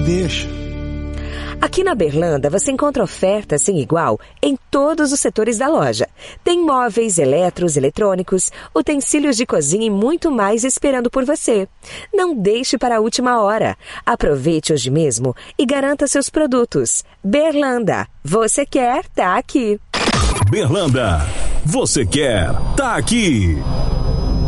deixa. Aqui na Berlanda você encontra ofertas sem igual em todos os setores da loja. Tem móveis, eletros, eletrônicos, utensílios de cozinha e muito mais esperando por você. Não deixe para a última hora. Aproveite hoje mesmo e garanta seus produtos. Berlanda, você quer, tá aqui. Berlanda, você quer, tá aqui.